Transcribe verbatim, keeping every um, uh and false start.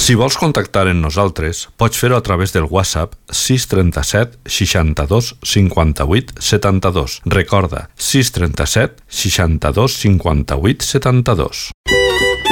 Si vols contactar amb nosaltres, pots fer-ho a través del WhatsApp sis trenta-set seixanta-dos cinquanta-vuit setanta-dos. Recorda, sis trenta-set seixanta-dos cinquanta-vuit setanta-dos.